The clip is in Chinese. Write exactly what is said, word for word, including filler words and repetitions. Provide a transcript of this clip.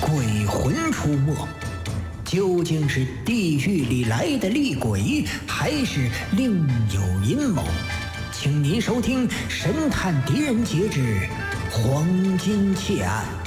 鬼魂出没，究竟是地狱里来的厉鬼，还是另有阴谋？请您收听《神探狄仁杰之黄金窃案》。